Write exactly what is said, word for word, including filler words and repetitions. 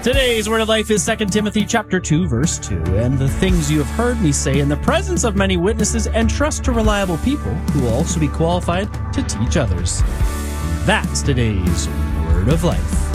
Today's word of life is Second Timothy chapter two, verse two. And the things you have heard me say in the presence of many witnesses, entrust to reliable people who will also be qualified to teach others. That's today's word of life.